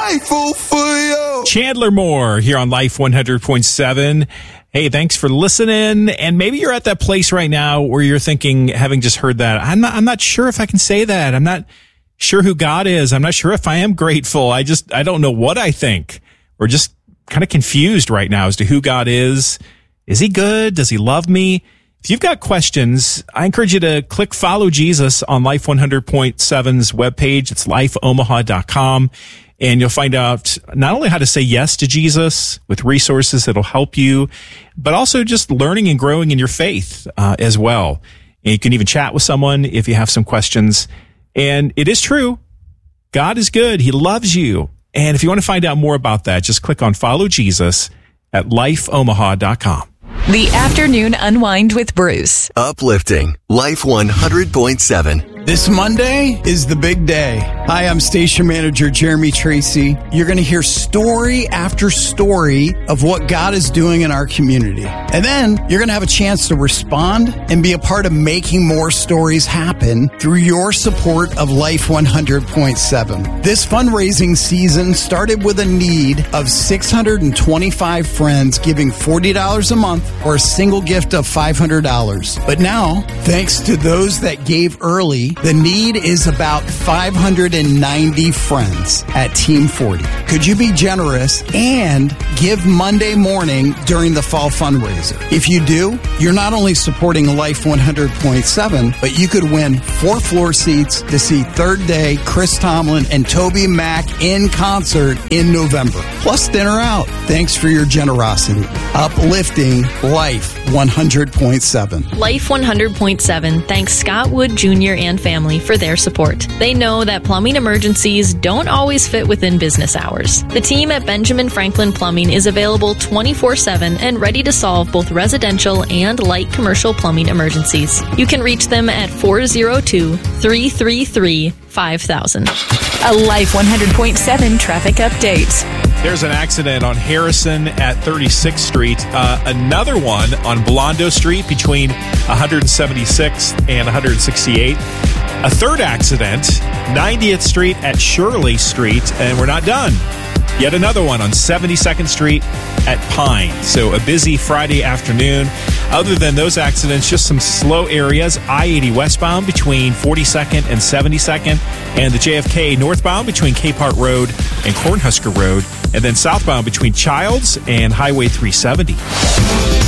grateful for you. Chandler Moore here on Life 100.7. Hey, thanks for listening. And maybe you're at that place right now where you're thinking, having just heard that, I'm not sure if I can say that. I'm not sure who God is. I'm not sure if I am grateful. I don't know what I think. We're just kind of confused right now as to who God is. Is he good? Does he love me? If you've got questions, I encourage you to click follow Jesus on Life 100.7's webpage. It's lifeomaha.com. And you'll find out not only how to say yes to Jesus with resources that'll help you, but also just learning and growing in your faith as well. And you can even chat with someone if you have some questions. And it is true. God is good. He loves you. And if you want to find out more about that, just click on follow Jesus at lifeomaha.com. The Afternoon Unwind with Bruce. Uplifting. Life 100.7. This Monday is the big day. Hi, I'm station manager Jeremy Tracy. You're going to hear story after story of what God is doing in our community. And then you're going to have a chance to respond and be a part of making more stories happen through your support of Life 100.7. This fundraising season started with a need of 625 friends giving $40 a month or a single gift of $500. But now, thanks to those that gave early, the need is about 590 friends at Team 40. Could you be generous and give Monday morning during the fall fundraiser? If you do, you're not only supporting Life 100.7, but you could win 4 floor seats to see Third Day, Chris Tomlin, and Toby Mac in concert in November. Plus dinner out. Thanks for your generosity. Uplifting Life 100.7. Life 100.7 thanks Scott Wood Jr. and family for their support. They know that plumbing emergencies don't always fit within business hours. The team at Benjamin Franklin Plumbing is available 24/7 and ready to solve both residential and light commercial plumbing emergencies. You can reach them at 402-333-5000. A Life 100.7 traffic update. There's an accident on Harrison at 36th Street. Another one on Blondo Street between 176th and 168th. A third accident, 90th Street at Shirley Street, and we're not done. Yet another one on 72nd Street at Pine. So a busy Friday afternoon. Other than those accidents, just some slow areas. I-80 westbound between 42nd and 72nd, and the JFK northbound between Capehart Road and Cornhusker Road, and then southbound between Childs and Highway 370.